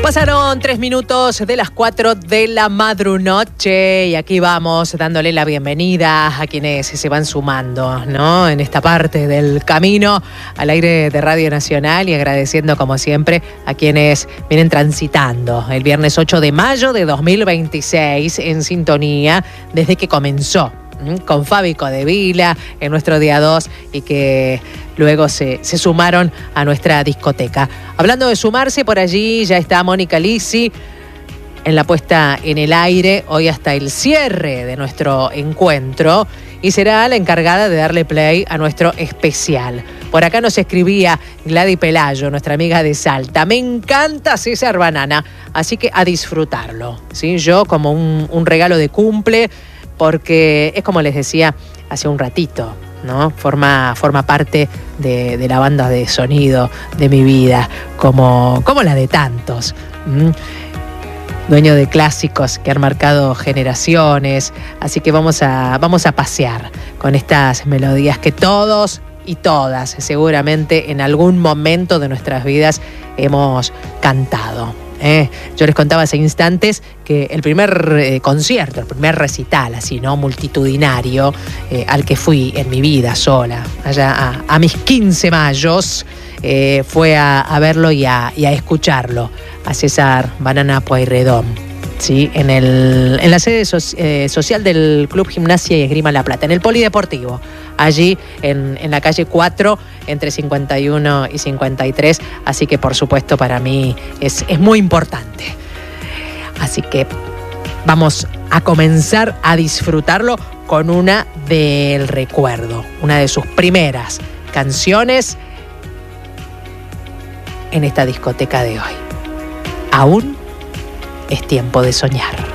Pasaron 3 minutos de las 4 de la madrunoche y aquí vamos dándole la bienvenida a quienes se van sumando, ¿no? En esta parte del camino al aire de Radio Nacional y agradeciendo como siempre a quienes vienen transitando el viernes 8 de mayo de 2026 en sintonía desde que comenzó con Fabi Codevila en nuestro día 2 y que luego se sumaron a nuestra discoteca. Hablando de sumarse, por allí ya está Mónica Lisi en la puesta en el aire, hoy hasta el cierre de nuestro encuentro, y será la encargada de darle play a nuestro especial. Por acá nos escribía Gladys Pelayo, nuestra amiga de Salta. Me encanta César Banana, así que a disfrutarlo, ¿sí? Yo como un regalo de cumple, porque es como les decía hace un ratito, ¿no? Forma parte de la banda de sonido de mi vida, como la de tantos. Dueño de clásicos que han marcado generaciones, así que vamos a pasear con estas melodías que todos y todas seguramente en algún momento de nuestras vidas hemos cantado. Yo les contaba hace instantes que el primer concierto, el primer recital así, ¿no? Multitudinario al que fui en mi vida sola, allá a mis 15 mayos, fue a verlo y a escucharlo a César Banana Pueyrredón, ¿sí? En la sede social del Club Gimnasia y Esgrima La Plata, en el Polideportivo, allí en la calle 4, entre 51 y 53, así que por supuesto para mí es muy importante. Así que vamos a comenzar a disfrutarlo con una del recuerdo, una de sus primeras canciones en esta discoteca de hoy. Aún es tiempo de soñar.